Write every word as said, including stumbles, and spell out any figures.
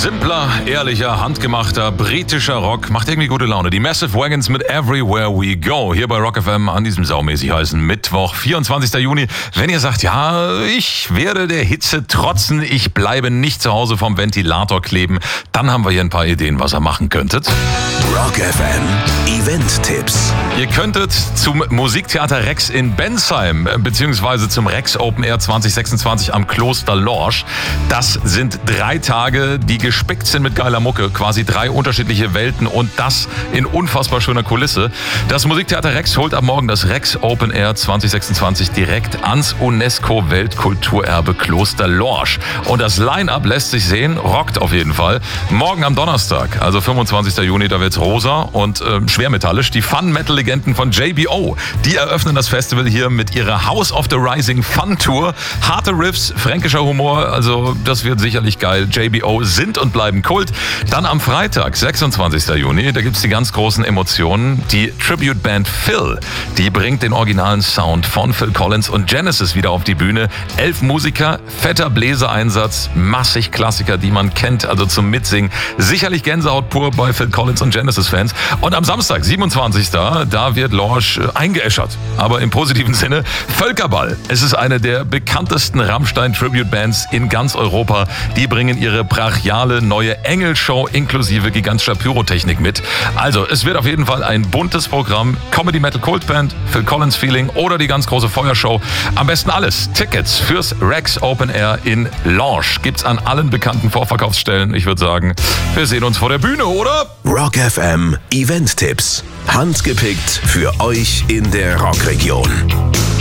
Simpler, ehrlicher, handgemachter, britischer Rock macht irgendwie gute Laune. Die Massive Wagons mit Everywhere We Go. Hier bei Rock F M an diesem saumäßig heißen Mittwoch, vierundzwanzigster Juni. Wenn ihr sagt, ja, ich werde der Hitze trotzen, ich bleibe nicht zu Hause vom Ventilator kleben, dann haben wir hier ein paar Ideen, was ihr machen könntet. Rock F M Event-Tipps. Ihr könntet zum Musiktheater Rex in Bensheim beziehungsweise zum Rex Open Air zwanzig sechsundzwanzig am Kloster Lorsch. Das sind drei Tage, die gespickt sind mit geiler Mucke, quasi drei unterschiedliche Welten und das in unfassbar schöner Kulisse. Das Musiktheater Rex holt ab morgen das Rex Open Air zwanzig sechsundzwanzig direkt ans UNESCO-Weltkulturerbe Kloster Lorsch. Und das Line-Up lässt sich sehen, rockt auf jeden Fall. Morgen am Donnerstag, also fünfundzwanzigster Juni, da wird's rosa und äh, schwermetallisch. Die Fun-Metal-Legenden von J B O, die eröffnen das Festival hier mit ihrer House of the Rising Fun-Tour. Harte Riffs, fränkischer Humor, also das wird sicherlich geil. J B O sind und bleiben Kult. Dann am Freitag, sechsundzwanzigster Juni, da gibt's die ganz großen Emotionen. Die Tribute-Band Phil, die bringt den originalen Sound von Phil Collins und Genesis wieder auf die Bühne. Elf Musiker, fetter Bläsereinsatz, massig Klassiker, die man kennt, also zum Mitsingen. Sicherlich Gänsehaut pur bei Phil Collins und Genesis-Fans. Und am Samstag, siebenundzwanzigster da wird Lorsch eingeäschert. Aber im positiven Sinne Völkerball. Es ist eine der bekanntesten Rammstein-Tribute-Bands in ganz Europa. Die bringen ihre brachiale neue Engelshow inklusive gigantischer Pyrotechnik mit. Also, es wird auf jeden Fall ein buntes Programm. Comedy Metal Kultband, Phil Collins Feeling oder die ganz große Feuershow. Am besten alles. Tickets fürs Rex Open Air in Lorsch gibt's an allen bekannten Vorverkaufsstellen. Ich würde sagen, wir sehen uns vor der Bühne, oder? Rock F M Event-Tipps. Handgepickt für euch in der Rockregion.